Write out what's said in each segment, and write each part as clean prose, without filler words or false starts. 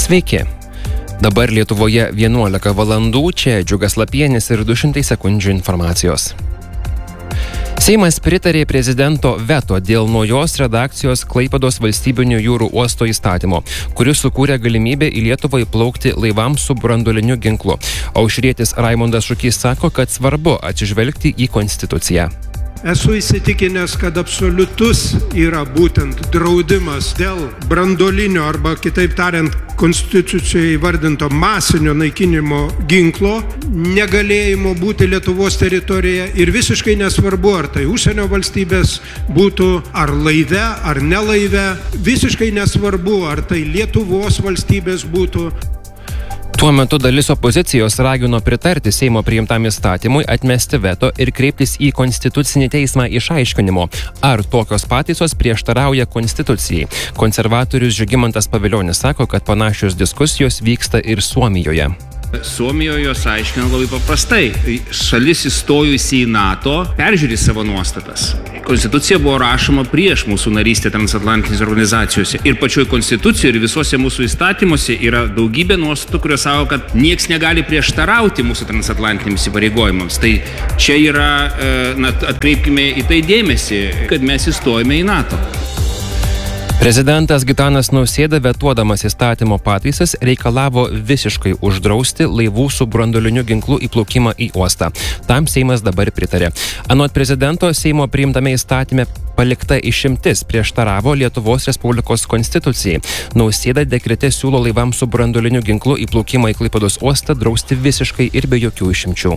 Sveiki. Dabar Lietuvoje 11 valandų, čia Džiugas Lapienis ir 200 sekundžių informacijos. Seimas pritarė prezidento veto dėl naujos redakcijos Klaipėdos valstybinių jūrų uosto įstatymo, kuris sukūrė galimybę į Lietuvą įplaukti laivams su branduoliniu ginklu. Aušrietis Raimondas Šukys sako, kad svarbu atsižvelgti į konstituciją. Esu įsitikinęs, kad absoliutus yra būtent draudimas dėl branduolinio arba kitaip tariant konstitucijoje įvardinto masinio naikinimo ginklo negalėjimo būti Lietuvos teritorijoje ir visiškai nesvarbu, ar tai užsienio valstybės būtų, ar laive, ar ne laive, visiškai nesvarbu, ar tai Lietuvos valstybės būtų. Tuo metu dalis opozicijos ragino pritarti Seimo priimtam įstatymui, atmesti veto ir kreiptis į Konstitucinį teismą išaiškinimo, ar tokios pataisos prieštarauja Konstitucijai. Konservatorius Žygimantas Pavilionis sako, kad panašios diskusijos vyksta ir Suomijoje. Suomijoje jos aiškina labai paprastai. Šalis įstojusi į NATO peržiūri savo nuostatas. Konstitucija buvo rašoma prieš mūsų narystę transatlantinėse organizacijose. Ir pačioj Konstitucijoje ir visuose mūsų įstatymuose yra daugybė nuostatų, kurios sako, kad nieks negali prieštarauti mūsų transatlantiniams įpareigojimams. Tai čia yra, atkreipkime į tai dėmesį, kad mes įstojame į NATO. Prezidentas Gitanas Nausėda, vetuodamas įstatymo pataisas, reikalavo visiškai uždrausti laivų su branduoliniu ginklu įplaukimą į uostą. Tam Seimas dabar pritarė. Anot prezidento, Seimo priimtame įstatyme palikta išimtis prieštaravo Lietuvos Respublikos konstitucijai. Nausėda dekrete siūlo laivams su branduoliniu ginklu įplaukimą į Klaipėdos uostą drausti visiškai ir be jokių išimčių.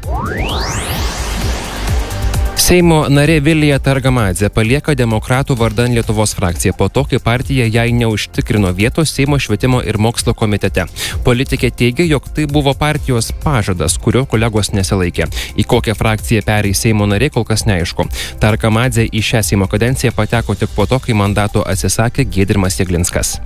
Seimo narė Vilija Targamadzė palieka Demokratų vardan Lietuvos frakciją po to, kai partija jai neužtikrino vietos Seimo švietimo ir mokslo komitete. Politikė teigia, jog tai buvo partijos pažadas, kurio kolegos nesilaikė. Į kokią frakciją pereis Seimo narė, kol kas neaišku. Targamadzė į šią Seimo kadenciją pateko tik po to, kai mandato atsisakė Giedrimas Jeglinskas.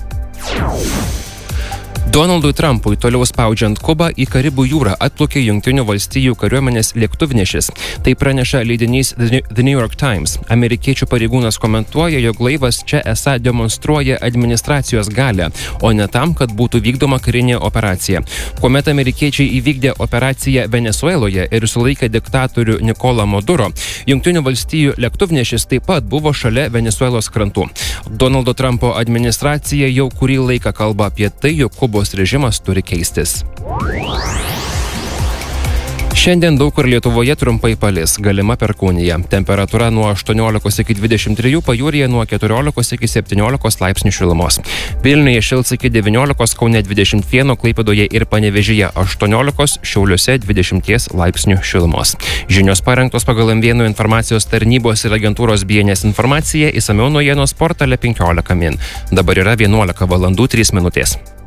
Donaldui Trumpui toliau spaudžiant Kubą į Karibų jūrą atplaukė Jungtinių valstijų kariuomenės lėktuvnešis. Tai praneša leidinys The New York Times. Amerikiečių pareigūnas komentuoja, jog laivas čia esą demonstruoja administracijos galią, o ne tam, kad būtų vykdoma karinė operacija. Kuomet amerikiečiai įvykdė operaciją Venesueloje ir sulaikė diktatorių Nikolą Maduro, Jungtinių valstijų lėktuvnešis taip pat buvo šalia Venesuelos krantų. Donaldo Trumpo administracija jau kurį laiką kalba apie tai, jog Kubos režimas turi keistis. Šiandien daug kur Lietuvoje trumpai palis, galima perkūnija. Temperatūra nuo 18 iki 23, pajūryje nuo 14 iki 17 laipsnių šilumos. Vilniuje šils iki 19, Kaune 21, Klaipėdoje ir Panevėžyje 18, Šiauliuose 20 laipsnių šilumos. Žinios parengtos pagal M1 informacijos tarnybos ir agentūros BNS informacija, išsamiau naujienos portale 15 min. Dabar yra 11 valandų 3 minutės.